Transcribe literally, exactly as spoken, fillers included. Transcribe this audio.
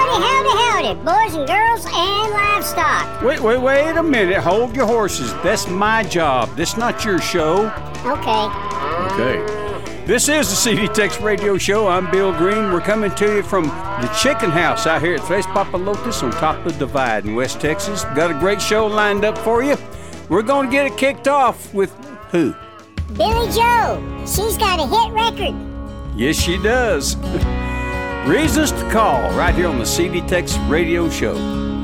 Howdy, howdy, howdy, boys and girls and livestock. Wait, wait, wait a minute. Hold your horses. That's my job. This not your show. Okay. Okay. This is the C D Tex Radio Show. I'm Bill Green. We're coming to you from the Chicken House out here at Tres Papalotes on top of the Divide in West Texas. Got a great show lined up for you. We're going to get it kicked off with who? Billy Joe. She's got a hit record. Yes, she does. Reasons to call right here on the C D Tex Radio Show.